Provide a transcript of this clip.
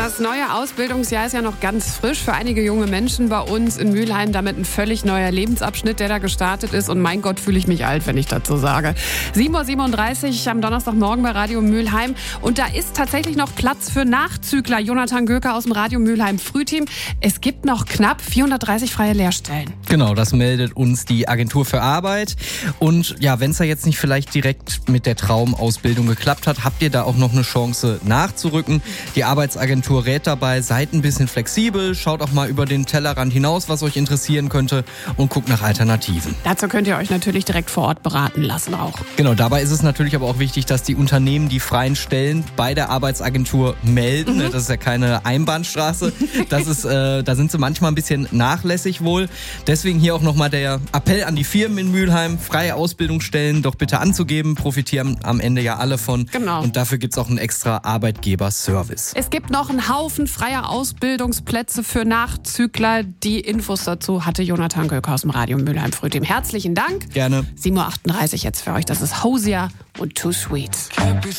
Das neue Ausbildungsjahr ist ja noch ganz frisch für einige junge Menschen bei uns in Mülheim. Damit ein völlig neuer Lebensabschnitt, der da gestartet ist. Und mein Gott, fühle ich mich alt, wenn ich das so sage. 7:37 Uhr am Donnerstagmorgen bei Radio Mülheim. Und da ist tatsächlich noch Platz für Nachzügler. Jonathan Göker aus dem Radio Mülheim Frühteam. Es gibt noch knapp 430 freie Lehrstellen. Genau, das meldet uns die Agentur für Arbeit. Und ja, wenn es ja jetzt nicht vielleicht direkt mit der Traumausbildung geklappt hat, habt ihr da auch noch eine Chance nachzurücken. Die Arbeitsagentur rät dabei, seid ein bisschen flexibel, schaut auch mal über den Tellerrand hinaus, was euch interessieren könnte und guckt nach Alternativen. Dazu könnt ihr euch natürlich direkt vor Ort beraten lassen auch. Genau, dabei ist es natürlich aber auch wichtig, dass die Unternehmen die freien Stellen bei der Arbeitsagentur melden. Das ist ja keine Einbahnstraße. Da sind sie manchmal ein bisschen nachlässig wohl. Deswegen hier auch nochmal der Appell an die Firmen in Mülheim, freie Ausbildungsstellen doch bitte anzugeben. Profitieren am Ende ja alle von. Genau. Und dafür gibt es auch einen extra Arbeitgeberservice. Es gibt noch einen Haufen freier Ausbildungsplätze für Nachzügler. Die Infos dazu hatte Jonathan Göker aus dem Radio Mülheim Frühteam. Herzlichen Dank. Gerne. 7:38 Uhr jetzt für euch. Das ist Hosier und Too Sweet.